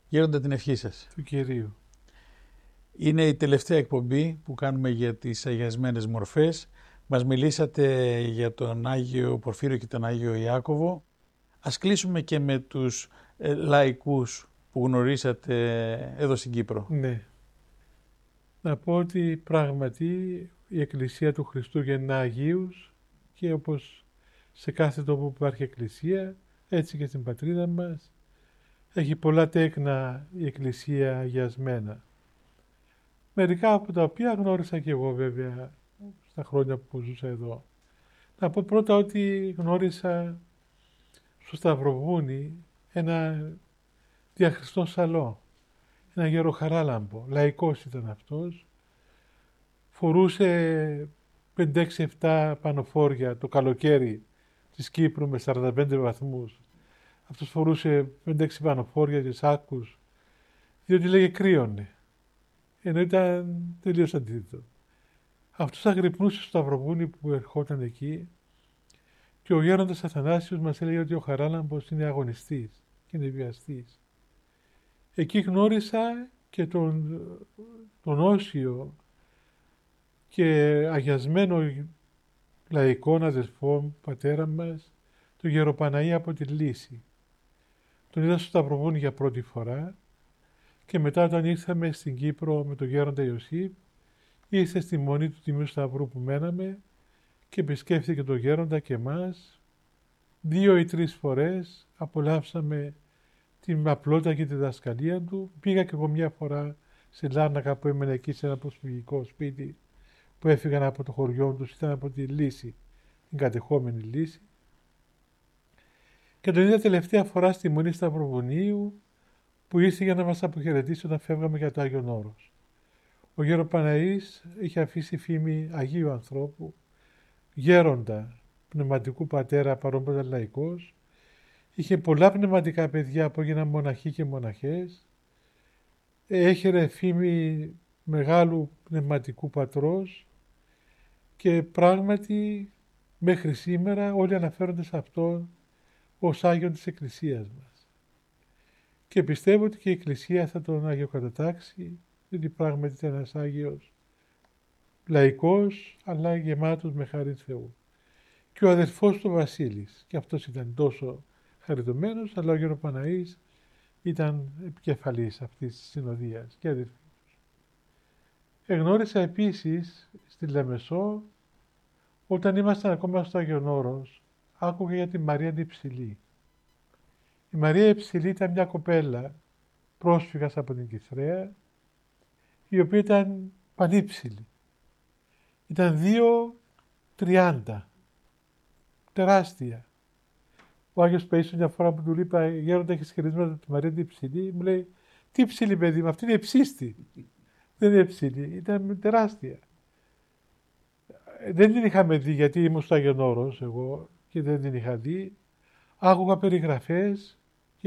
Γέροντα, την ευχή σας. του Κυρίου. Είναι η τελευταία εκπομπή που κάνουμε για τις αγιασμένες μορφές. Μας μιλήσατε για τον Άγιο Πορφύριο και τον Άγιο Ιάκωβο. Ας κλείσουμε και με τους λαϊκούς που γνωρίσατε εδώ στην Κύπρο. Ναι. Να πω ότι πράγματι η Εκκλησία του Χριστού γεννά Αγίους και όπως σε κάθε τόπο που υπάρχει Εκκλησία, έτσι και στην πατρίδα μας, έχει πολλά τέκνα η Εκκλησία αγιασμένα. Μερικά από τα οποία γνώρισα και εγώ βέβαια στα χρόνια που ζούσα εδώ. Να πω πρώτα ότι γνώρισα στο Σταυροβούνι ένα διαχριστό σαλό, ένα γεροχαράλαμπο, λαϊκός ήταν αυτός, φορούσε 5-6-7 πανοφόρια το καλοκαίρι της Κύπρου με 45 βαθμούς. Αυτός φορούσε 5-6 πανοφόρια και σάκους, διότι λέγε κρύωνε, ενώ ήταν τελείως αντίθετο. Αυτός αγρυπνούσε στο Σταυροβούνι που ερχόταν εκεί και ο γέροντας Αθανάσιος μας έλεγε ότι ο Χαράλαμπος είναι αγωνιστής και είναι βιαστής. Εκεί γνώρισα και τον όσιο και αγιασμένο λαϊκόν αδελφό πατέρα μας, τον Γεροπαναή από τη Λύση. Τον είδα στο Σταυροβούνι για πρώτη φορά και μετά όταν ήρθαμε στην Κύπρο με τον γέροντα Ιωσήπ, ήρθε στη Μονή του Τιμίου Σταυρού που μέναμε και επισκέφθηκε τον γέροντα και εμάς. 2 ή 3 φορές απολαύσαμε την απλότητα και τη διδασκαλία του. Πήγα και εγώ μια φορά σε Λάρνακα που έμενε εκεί σε ένα προσφυγικό σπίτι που έφυγαν από το χωριό τους, ήταν από τη Λύση, την κατεχόμενη Λύση. Και τον είδα τελευταία φορά στη Μονή Σταυροβουνίου που ήρθε για να μας αποχαιρετήσει όταν φεύγαμε για το Άγιον Όρος. Ο Γεροπαναής είχε αφήσει φήμη Αγίου ανθρώπου, γέροντα, πνευματικού πατέρα παρόν που ήταν λαϊκός. Είχε πολλά πνευματικά παιδιά που έγιναν μοναχοί και μοναχές. Έχερε φήμη μεγάλου πνευματικού πατρός και πράγματι μέχρι σήμερα όλοι αναφέρονται σε αυτόν ως Άγιον της Εκκλησίας μας. Και πιστεύω ότι και η Εκκλησία θα τον αγιοκατατάξει, διότι πράγματι ήταν ένας Άγιος λαϊκός, αλλά γεμάτος με χάρη Θεού. Και ο αδελφός του Βασίλης, και αυτός ήταν τόσο χαριτωμένος, αλλά ο Γεροπαναής ήταν επικεφαλής αυτής της συνοδείας και αδελφοί τους. Εγνώρισα επίσης στη Λεμεσό, όταν ήμασταν ακόμα στο Άγιον Όρος, άκουγα για τη Μαρία την Υψηλή. Η Μαρία Υψηλή ήταν μια κοπέλα πρόσφυγας από την Κηθρέα, η οποία ήταν πανύψηλη. Ήταν 2,30, τεράστια. Ο Άγιος Παΐσιος μια φορά που του είπα «Γέροντα, έχεις χαιρετίσματα τη Μαρία την Υψηλή», μου λέει «Τι ψηλή παιδί μου, αυτή είναι υψίστη». Δεν είναι ψηλή, ήταν τεράστια. Δεν την είχαμε δει γιατί ήμουν στο Άγιον Όρος εγώ και δεν την είχα δει. Άκουγα περιγραφές